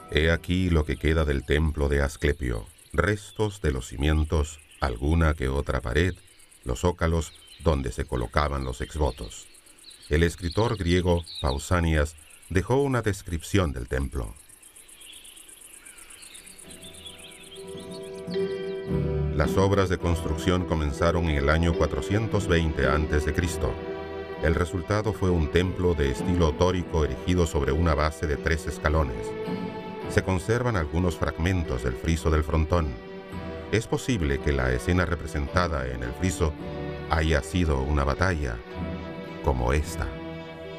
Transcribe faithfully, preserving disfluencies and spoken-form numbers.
He aquí lo que queda del templo de Asclepio, restos de los cimientos, alguna que otra pared, los zócalos donde se colocaban los exvotos. El escritor griego Pausanias dejó una descripción del templo. Las obras de construcción comenzaron en el año cuatrocientos veinte antes de Cristo El resultado fue un templo de estilo dórico erigido sobre una base de tres escalones. Se conservan algunos fragmentos del friso del frontón. Es posible que la escena representada en el friso haya sido una batalla como esta.